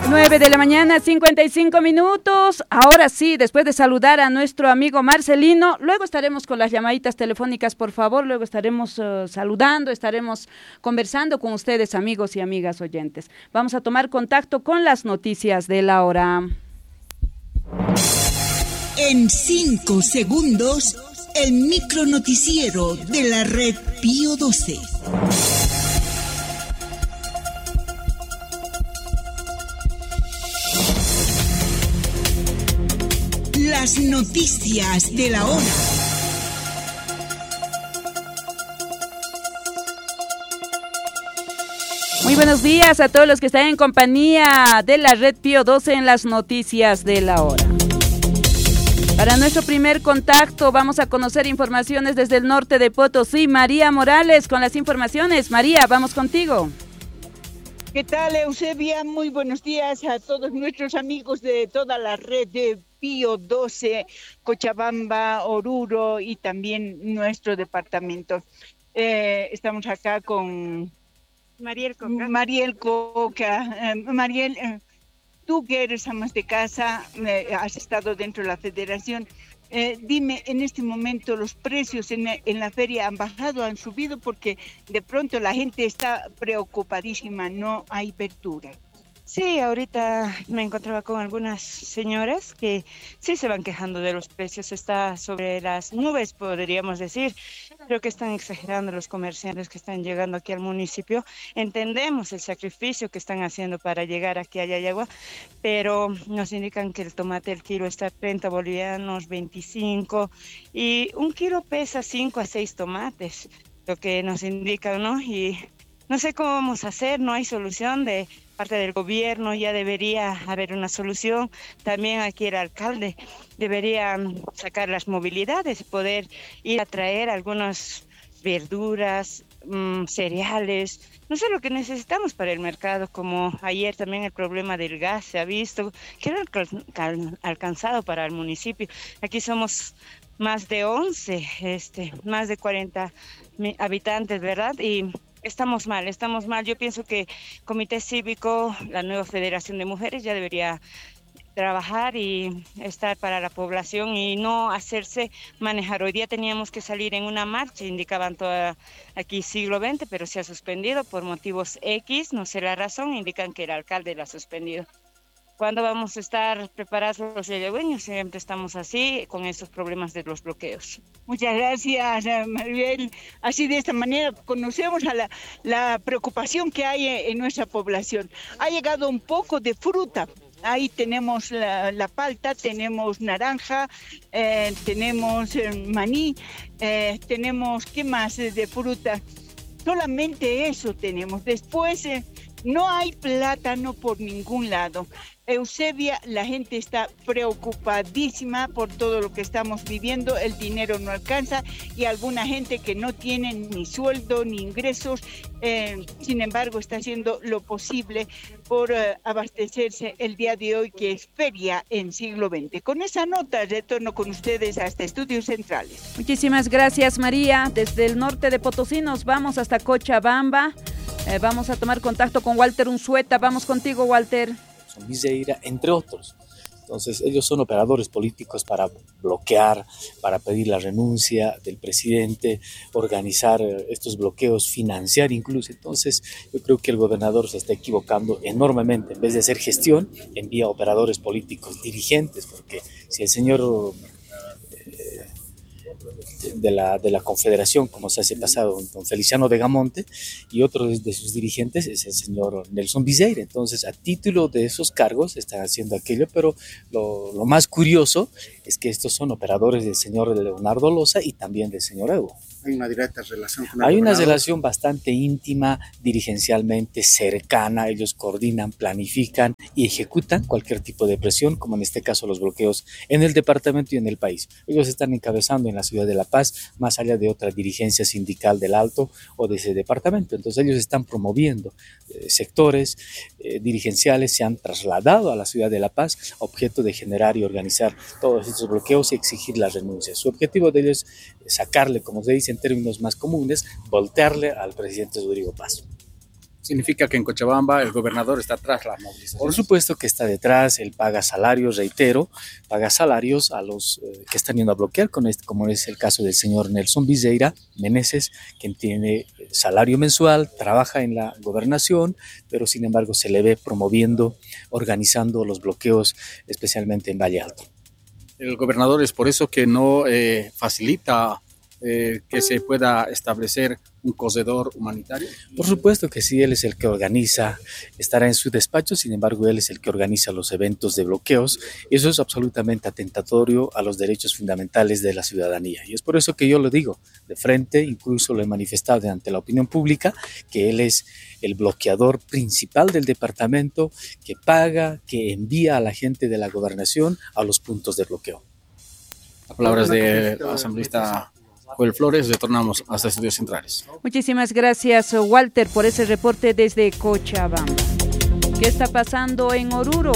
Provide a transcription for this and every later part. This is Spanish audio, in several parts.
9 de la mañana, 55 minutos. Ahora sí, después de saludar a nuestro amigo Marcelino, luego estaremos con las llamaditas telefónicas, por favor. Luego estaremos saludando, estaremos conversando con ustedes, amigos y amigas oyentes. Vamos a tomar contacto con las noticias de la hora. En 5 segundos, el micronoticiero de la red Pío 12. Las noticias de la hora. Muy buenos días a todos los que están en compañía de la red Pío 12 en las noticias de la hora. Para nuestro primer contacto vamos a conocer informaciones desde el norte de Potosí. María Morales con las informaciones. María, vamos contigo. ¿Qué tal, Eusebia? Muy buenos días a todos nuestros amigos de toda la red de Pío 12, Cochabamba, Oruro y también nuestro departamento. Estamos acá con Mariel Coca. Mariel, tú que eres amas de casa, has estado dentro de la federación. Dime, en este momento los precios en la feria han bajado, han subido, porque de pronto la gente está preocupadísima, no hay apertura. Sí, ahorita me encontraba con algunas señoras que sí se van quejando de los precios, está sobre las nubes, podríamos decir. Creo que están exagerando los comerciantes que están llegando aquí al municipio. Entendemos el sacrificio que están haciendo para llegar aquí a Yayagua, pero nos indican que el tomate, el kilo está 30 bolivianos, 25, y un kilo pesa 5 a 6 tomates, lo que nos indican, ¿no? Y no sé cómo vamos a hacer, no hay solución de parte del gobierno, ya debería haber una solución. También aquí el alcalde debería sacar las movilidades y poder ir a traer algunas verduras, cereales, no sé lo que necesitamos para el mercado, como ayer también el problema del gas se ha visto, que era alcanzado para el municipio. Aquí somos más de 11, más de 40 habitantes, ¿verdad? Y estamos mal. Yo pienso que Comité Cívico, la nueva Federación de Mujeres, ya debería trabajar y estar para la población y no hacerse manejar. Hoy día teníamos que salir en una marcha, indicaban todo aquí siglo XX, pero se ha suspendido por motivos X, no sé la razón, indican que el alcalde la ha suspendido. ¿Cuándo vamos a estar preparados los yayagüeños? Siempre estamos así, con estos problemas de los bloqueos. Muchas gracias, Maribel. Así de esta manera conocemos a la preocupación que hay en nuestra población. Ha llegado un poco de fruta. Ahí tenemos la palta, tenemos naranja, tenemos maní, tenemos, ¿qué más de fruta? Solamente eso tenemos. Después no hay plátano por ningún lado. Eusebia, la gente está preocupadísima por todo lo que estamos viviendo, el dinero no alcanza y alguna gente que no tiene ni sueldo ni ingresos, sin embargo está haciendo lo posible por abastecerse el día de hoy, que es feria en siglo XX. Con esa nota retorno con ustedes hasta Estudios Centrales. Muchísimas gracias, María. Desde el norte de Potosí nos vamos hasta Cochabamba. Vamos a tomar contacto con Walter Unzueta. Vamos contigo, Walter. Viseira, entre otros. Entonces, ellos son operadores políticos para bloquear, para pedir la renuncia del presidente, organizar estos bloqueos, financiar incluso. Entonces, yo creo que el gobernador se está equivocando enormemente. En vez de hacer gestión, envía operadores políticos, dirigentes, porque si el señor de la Confederación, como se hace pasado, don Feliciano Vegamonte, y otro de sus dirigentes es el señor Nelson Viseira. Entonces, a título de esos cargos están haciendo aquello, pero lo más curioso es que estos son operadores del señor Leonardo Loza y también del señor Evo. Hay una directa relación con el Hay una gobernador. relación bastante íntima, dirigencialmente cercana. Ellos coordinan, planifican y ejecutan cualquier tipo de presión, como en este caso los bloqueos en el departamento y en el país. Ellos están encabezando en la ciudad de La Paz, más allá de otra dirigencia sindical del Alto o de ese departamento. Entonces ellos están promoviendo sectores dirigenciales, se han trasladado a la ciudad de La Paz, objeto de generar y organizar todos estos bloqueos y exigir la renuncia. Su objetivo de ellos es sacarle, como se dice en términos más comunes, voltearle al presidente Rodrigo Paz. significa que en Cochabamba el gobernador está tras la movilización. Por supuesto que está detrás, él paga salarios, reitero, paga salarios a los que están yendo a bloquear, como es el caso del señor Nelson Viseira Meneses, quien tiene salario mensual, trabaja en la gobernación, pero sin embargo se le ve promoviendo, organizando los bloqueos, especialmente en Valle Alto. El gobernador es por eso que no facilita que se pueda establecer un corredor humanitario. Por supuesto que sí, él es el que organiza, estará en su despacho, sin embargo él es el que organiza los eventos de bloqueos. Eso es absolutamente atentatorio a los derechos fundamentales de la ciudadanía y es por eso que yo lo digo de frente, incluso lo he manifestado ante la opinión pública, que él es el bloqueador principal del departamento, que paga, que envía a la gente de la gobernación a los puntos de bloqueo. Las palabras del asambleísta Joel Flores. Retornamos hasta Estudios Centrales. Muchísimas gracias, Walter, por ese reporte desde Cochabamba. ¿Qué está pasando en Oruro?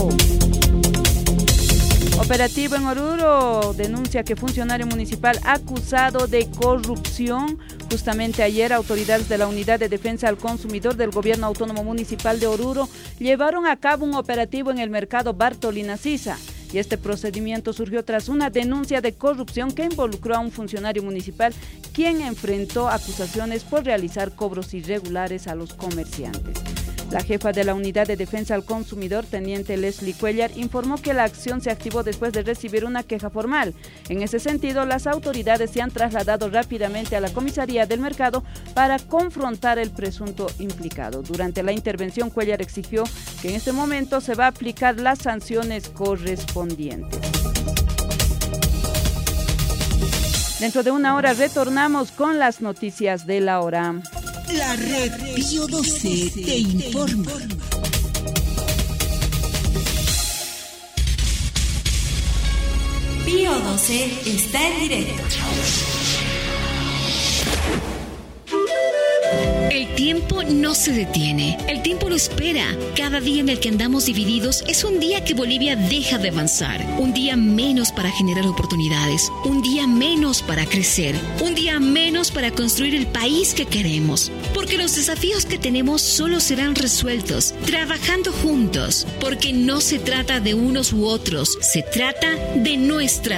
Operativo en Oruro denuncia que funcionario municipal acusado de corrupción. Justamente ayer, autoridades de la Unidad de Defensa al Consumidor del Gobierno Autónomo Municipal de Oruro llevaron a cabo un operativo en el mercado Bartolina Sisa. Y este procedimiento surgió tras una denuncia de corrupción que involucró a un funcionario municipal, quien enfrentó acusaciones por realizar cobros irregulares a los comerciantes. La jefa de la Unidad de Defensa al Consumidor, teniente Leslie Cuellar, informó que la acción se activó después de recibir una queja formal. En ese sentido, las autoridades se han trasladado rápidamente a la comisaría del mercado para confrontar el presunto implicado. Durante la intervención, Cuellar exigió que en este momento se va a aplicar las sanciones correspondientes. Dentro de una hora retornamos con las noticias de la hora. La red Pío 12 te informa. Pío 12 está en directo. El tiempo no se detiene, el tiempo lo espera. Cada día en el que andamos divididos es un día que Bolivia deja de avanzar, un día menos para generar oportunidades, un día menos para crecer, un día menos para construir el país que queremos. Porque los desafíos que tenemos solo serán resueltos trabajando juntos, porque no se trata de unos u otros, se trata de nuestra